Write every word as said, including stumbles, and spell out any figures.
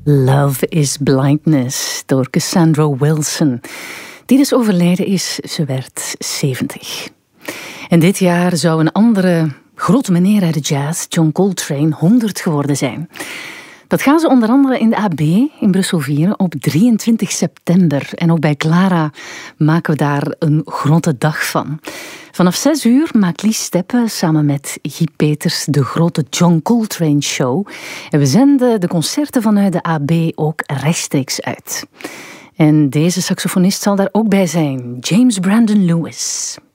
Love is Blindness door Cassandra Wilson, die dus overleden is. Ze werd zeventig. En dit jaar zou een andere grote meneer uit de jazz, John Coltrane, honderd geworden zijn. Dat gaan ze onder andere in de A B in Brussel vieren op drieëntwintig september. En ook bij Clara maken we daar een grote dag van. Vanaf zes uur maakt Lies Steppen samen met Guy Peters de grote John Coltrane Show. En we zenden de concerten vanuit de A B ook rechtstreeks uit. En deze saxofonist zal daar ook bij zijn, James Brandon Lewis.